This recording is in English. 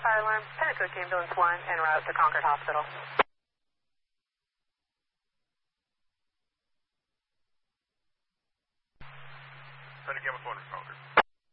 fire alarm, Pennacook Ambulance 1, en route to Concord Hospital. Pennacook Ambulance 1, Concord.